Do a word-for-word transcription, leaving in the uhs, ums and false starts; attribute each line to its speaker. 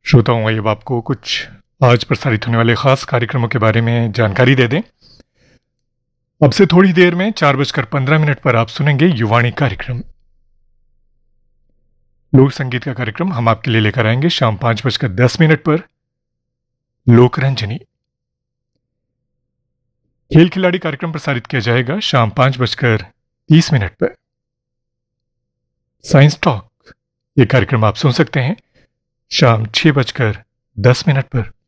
Speaker 1: श्रोताओं, आइए अब आपको कुछ आज प्रसारित होने वाले खास कार्यक्रमों के बारे में जानकारी दे दें। अब से थोड़ी देर में चार बजकर पंद्रह मिनट पर आप सुनेंगे युवाणी कार्यक्रम। लोक संगीत का कार्यक्रम हम आपके लिए लेकर आएंगे शाम पांच बजकर दस मिनट पर लोकरंजनी। खेल खिलाड़ी कार्यक्रम प्रसारित किया जाएगा शाम पांच बजकर तीस मिनट पर। साइंस टॉक ये कार्यक्रम आप सुन सकते हैं शाम छह बजकर दस मिनट पर।